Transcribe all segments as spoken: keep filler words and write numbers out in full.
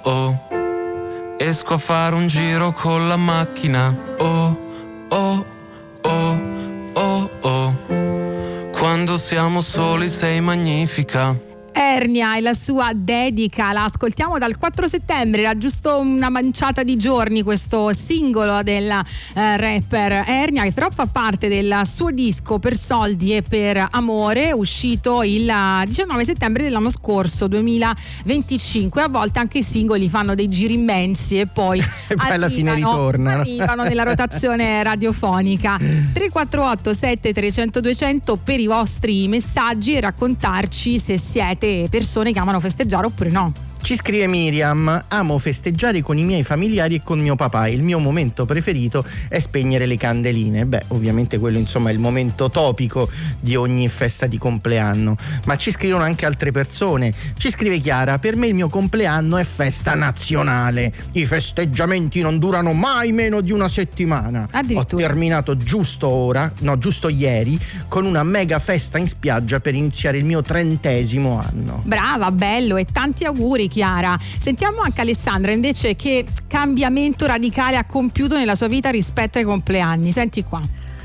oh. Esco a fare un giro con la macchina, oh, oh, oh, oh, oh. Quando siamo soli sei magnifica. Ernia e la sua dedica, la ascoltiamo dal quattro settembre, era giusto una manciata di giorni questo singolo del eh, rapper Ernia, che però fa parte del suo disco Per soldi e per amore, uscito il diciannove settembre dell'anno scorso, duemilaventicinque. A volte anche i singoli fanno dei giri immensi e poi, e poi alla fine ritornano arrivano nella rotazione radiofonica. Tre quattro otto sette trecento duecento per i vostri messaggi e raccontarci se siete persone che amano festeggiare oppure no. Ci scrive Miriam: amo festeggiare con i miei familiari e con mio papà, il mio momento preferito è spegnere le candeline. Beh, ovviamente quello insomma è il momento topico di ogni festa di compleanno. Ma ci scrivono anche altre persone. Ci scrive Chiara: per me il mio compleanno è festa nazionale, i festeggiamenti non durano mai meno di una settimana. Ho terminato giusto ora, no giusto ieri, con una mega festa in spiaggia per iniziare il mio trentesimo anno. Brava, bello, e tanti auguri Chiara. Sentiamo anche Alessandra invece che cambiamento radicale ha compiuto nella sua vita rispetto ai compleanni. Senti qua.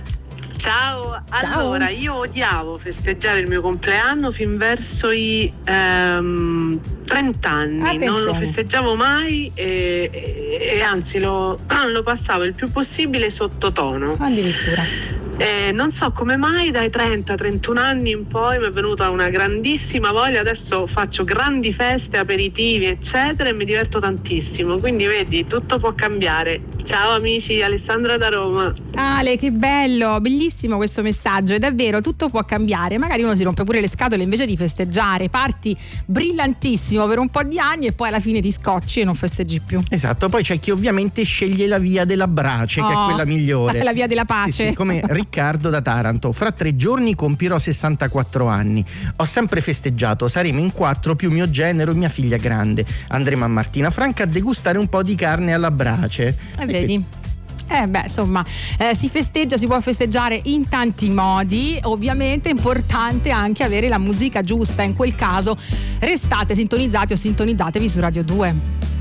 Ciao, allora io odiavo festeggiare il mio compleanno fin verso i ehm, trenta anni. Attenzione. Non lo festeggiavo mai e, e, e anzi lo, lo passavo il più possibile sottotono. Addirittura. Eh, non so come mai dai trenta trentuno anni in poi mi è venuta una grandissima voglia. Adesso faccio grandi feste, aperitivi eccetera e mi diverto tantissimo, quindi vedi, tutto può cambiare. Ciao amici, Alessandra da Roma. Ale, che bello, bellissimo questo messaggio. È davvero, tutto può cambiare, magari uno si rompe pure le scatole invece di festeggiare, parti brillantissimo per un po' di anni e poi alla fine ti scocci e non festeggi più. Esatto, poi c'è chi ovviamente sceglie la via della brace, oh, che è quella migliore, la via della pace. Sì, sì, come Riccardo da Taranto: fra tre giorni compirò sessantaquattro anni. Ho sempre festeggiato, saremo in quattro più mio genero e mia figlia grande. Andremo a Martina Franca a degustare un po' di carne alla brace. E vedi? Eh beh, insomma, eh, si festeggia, si può festeggiare in tanti modi. Ovviamente è importante anche avere la musica giusta. In quel caso restate sintonizzati o sintonizzatevi su Radio due.